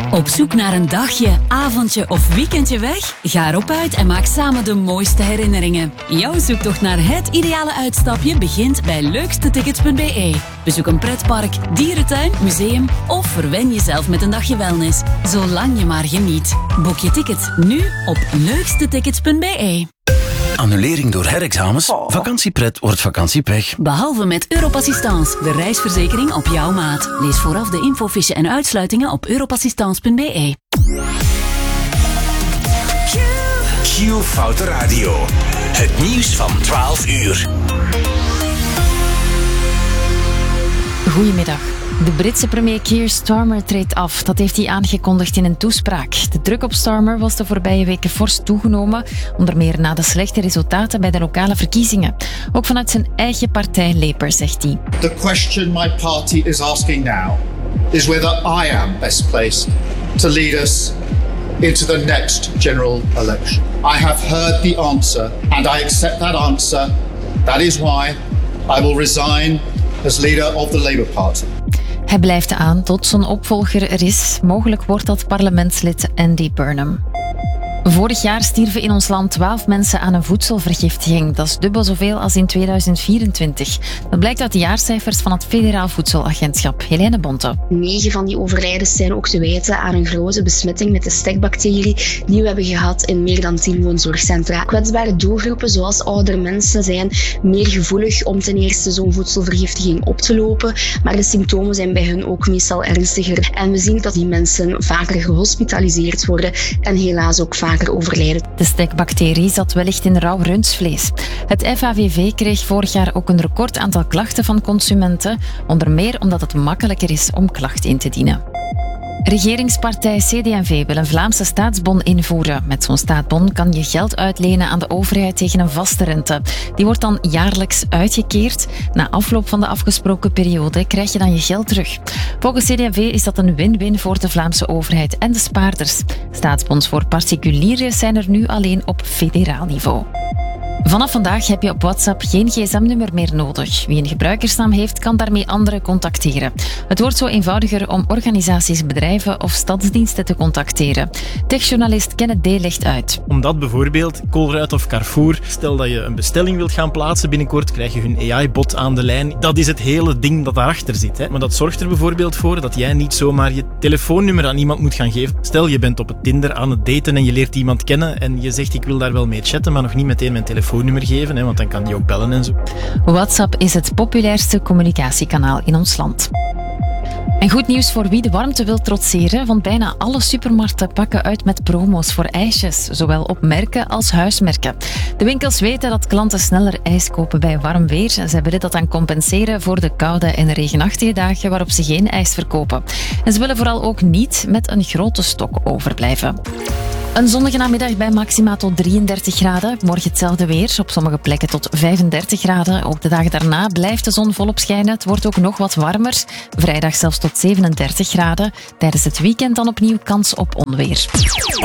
Op zoek naar een dagje, avondje of weekendje weg? Ga erop uit en maak samen de mooiste herinneringen. Jouw zoektocht naar het ideale uitstapje begint bij leukstetickets.be. Bezoek een pretpark, dierentuin, museum of verwen jezelf met een dagje wellness. Zolang je maar geniet. Boek je ticket nu op leukstetickets.be. Annulering door herexamens? Vakantiepret wordt vakantiepech. Behalve met Europassistance, de reisverzekering op jouw maat. Lees vooraf de infofiche en uitsluitingen op europassistance.be. Q Foute Radio. Het nieuws van 12 uur. Goedemiddag. De Britse premier Keir Starmer treedt af. Dat heeft hij aangekondigd in een toespraak. De druk op Starmer was de voorbije weken fors toegenomen, onder meer na de slechte resultaten bij de lokale verkiezingen. Ook vanuit zijn eigen partij Labour, zegt hij. The question my party is asking now is whether I am best placed to lead us into the next general election. I have heard the answer and I accept that answer. That is why I will resign as leader of the Labour Party. Hij blijft aan tot zijn opvolger er is. Mogelijk wordt dat parlementslid Andy Burnham. Vorig jaar stierven in ons land 12 mensen aan een voedselvergiftiging. Dat is dubbel zoveel als in 2024. Dat blijkt uit de jaarcijfers van het Federaal Voedselagentschap. Helene Bonte. 9 van die overlijdens zijn ook te wijten aan een grote besmetting met de stekbacterie die we hebben gehad in meer dan 10 woonzorgcentra. Kwetsbare doelgroepen zoals oudere mensen zijn meer gevoelig om ten eerste zo'n voedselvergiftiging op te lopen, maar de symptomen zijn bij hun ook meestal ernstiger. En we zien dat die mensen vaker gehospitaliseerd worden en helaas ook vaker overlijden. De stekbacterie zat wellicht in rauw rundvlees. Het FAVV kreeg vorig jaar ook een record aantal klachten van consumenten, onder meer omdat het makkelijker is om klachten in te dienen. Regeringspartij CD&V wil een Vlaamse staatsbon invoeren. Met zo'n staatsbon kan je geld uitlenen aan de overheid tegen een vaste rente. Die wordt dan jaarlijks uitgekeerd. Na afloop van de afgesproken periode krijg je dan je geld terug. Volgens CD&V is dat een win-win voor de Vlaamse overheid en de spaarders. Staatsbons voor particulieren zijn er nu alleen op federaal niveau. Vanaf vandaag heb je op WhatsApp geen gsm-nummer meer nodig. Wie een gebruikersnaam heeft, kan daarmee anderen contacteren. Het wordt zo eenvoudiger om organisaties, bedrijven of stadsdiensten te contacteren. Techjournalist Kenneth D. legt uit. Omdat bijvoorbeeld Colruyt of Carrefour, stel dat je een bestelling wilt gaan plaatsen binnenkort, krijg je hun AI-bot aan de lijn. Dat is het hele ding dat daarachter zit. Hè. Maar dat zorgt er bijvoorbeeld voor dat jij niet zomaar je telefoonnummer aan iemand moet gaan geven. Stel, je bent op het Tinder aan het daten en je leert iemand kennen en je zegt ik wil daar wel mee chatten, maar nog niet meteen mijn telefoonnummer geven, hè, want dan kan die ook bellen en zo. WhatsApp is het populairste communicatiekanaal in ons land. En goed nieuws voor wie de warmte wil trotseren, want bijna alle supermarkten pakken uit met promo's voor ijsjes, zowel op merken als huismerken. De winkels weten dat klanten sneller ijs kopen bij warm weer. Zij willen dat dan compenseren voor de koude en regenachtige dagen waarop ze geen ijs verkopen. En ze willen vooral ook niet met een grote stok overblijven. Een zonnige namiddag bij maxima tot 33 graden. Morgen hetzelfde weer, op sommige plekken tot 35 graden. Ook de dagen daarna blijft de zon volop schijnen. Het wordt ook nog wat warmer. Vrijdag zelfs tot 37 graden. Tijdens het weekend dan opnieuw kans op onweer.